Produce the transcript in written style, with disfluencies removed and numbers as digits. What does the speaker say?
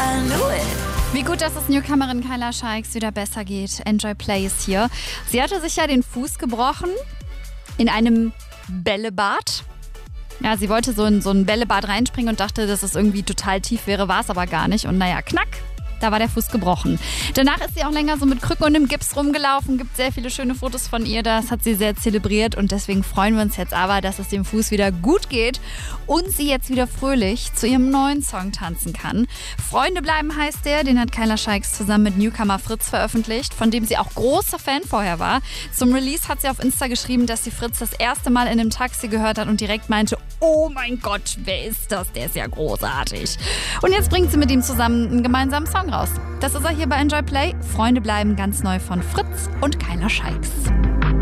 I knew it. Wie gut, dass es Newcomerin Kyla Scheiks wieder besser geht. Enjoy Play ist hier. Sie hatte sich ja den Fuß gebrochen in einem Bällebad. Ja, sie wollte so in so ein Bällebad reinspringen und dachte, dass es irgendwie total tief wäre, war es aber gar nicht. Und naja, knack. Da war der Fuß gebrochen. Danach ist sie auch länger so mit Krücken und im Gips rumgelaufen. Gibt sehr viele schöne Fotos von ihr. Das hat sie sehr zelebriert. Und deswegen freuen wir uns jetzt aber, dass es dem Fuß wieder gut geht und sie jetzt wieder fröhlich zu ihrem neuen Song tanzen kann. Freunde bleiben heißt der. Den hat Kyla Scheiks zusammen mit Newcomer Fritz veröffentlicht, von dem sie auch großer Fan vorher war. Zum Release hat sie auf Insta geschrieben, dass sie Fritz das erste Mal in einem Taxi gehört hat und direkt meinte, oh mein Gott, wer ist das? Der ist ja großartig. Und jetzt bringt sie mit ihm zusammen einen gemeinsamen Song raus. Das ist er hier bei Enjoy Play. Freunde bleiben ganz neu von Fritz und Kyla Scheiks.